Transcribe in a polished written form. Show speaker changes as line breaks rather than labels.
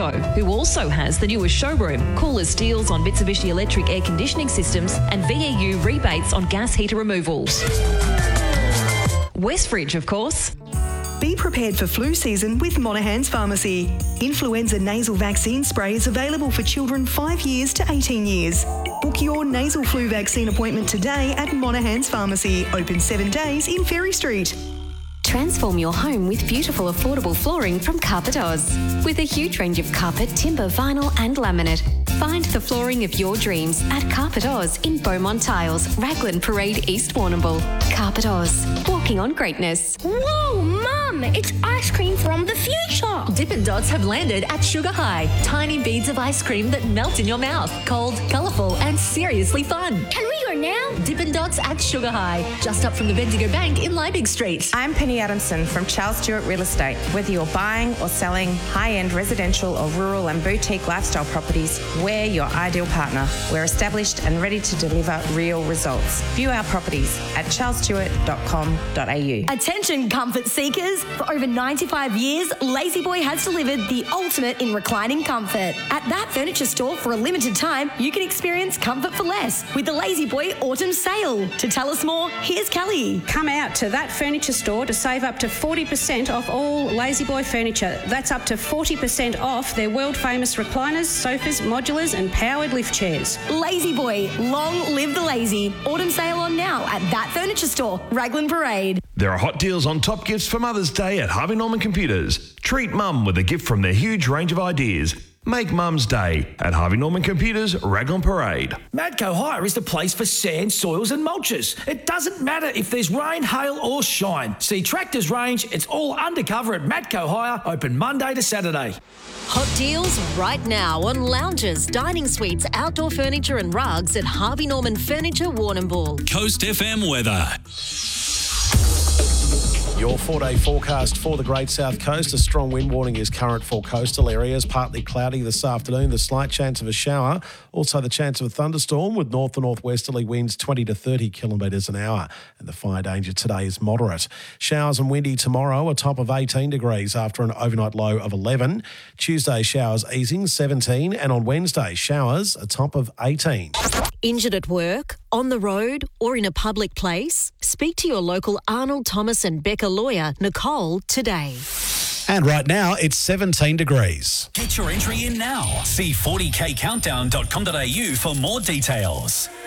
Metco, who also has the newest showroom, coolest deals on Mitsubishi Electric air conditioning systems and VEU rebates on gas heater removals. Westridge, of course.
Be prepared for flu season with Monaghan's Pharmacy. Influenza nasal vaccine spray is available for children 5 years to 18 years. Book your nasal flu vaccine appointment today at Monaghan's Pharmacy, open 7 days in Ferry Street.
Transform your home with beautiful, affordable flooring from Carpet Oz. With a huge range of carpet, timber, vinyl and laminate. Find the flooring of your dreams at Carpet Oz in Beaumont Tiles, Raglan Parade, East Warrnambool. Carpet Oz, walking on greatness.
Whoa, Mum! It's ice cream from the future!
Dippin' Dots have landed at Sugar High. Tiny beads of ice cream that melt in your mouth. Cold, colourful and seriously fun.
Can we go now?
Dippin' Dots at Sugar High, just up from the Bendigo Bank in Liebig Street.
I'm Penny Adamson from Charles Stewart Real Estate. Whether you're buying or selling high-end residential or rural and boutique lifestyle properties, we're your ideal partner. We're established and ready to deliver real results. View our properties at charlesstewart.com.au.
Attention comfort seekers. For over 95 years, Lazy Boy has delivered the ultimate in reclining comfort. At that furniture store for a limited time, you can experience comfort for less with the Lazy Boy Autumn Sale. To tell us more, here's Kelly.
Come out to that furniture store to save up to 40% off all Lazy Boy furniture. That's up to 40% off their world famous recliners, sofas, modulars and powered lift chairs.
Lazy Boy, long live the lazy. Autumn sale on now at that furniture store, Raglan Parade.
There are hot deals on top gifts for Mother's Day at Harvey Norman Computers. Treat Mum with a gift from their huge range of ideas. Make Mum's Day at Harvey Norman Computers, Raglan Parade.
Madco Hire is the place for sand, soils and mulches. It doesn't matter if there's rain, hail or shine. See Tractors Range, it's all undercover at Madco Hire, open Monday to Saturday.
Hot deals right now on lounges, dining suites, outdoor furniture and rugs at Harvey Norman Furniture, Warrnambool.
Coast FM weather.
Your 4-day forecast for the Great South Coast. A strong wind warning is current for coastal areas. Partly cloudy this afternoon. The slight chance of a shower. Also the chance of a thunderstorm with north to northwesterly winds 20 to 30 kilometres an hour. And the fire danger today is moderate. Showers and windy tomorrow, a top of 18 degrees after an overnight low of 11. Tuesday, showers easing 17. And on Wednesday, showers, a top of 18.
Injured at work, on the road or in a public place? Speak to your local Arnold Thomas and Becker lawyer, Nicole, today.
And right now, it's 17 degrees.
Get your entry in now. See 40kcountdown.com.au for more details.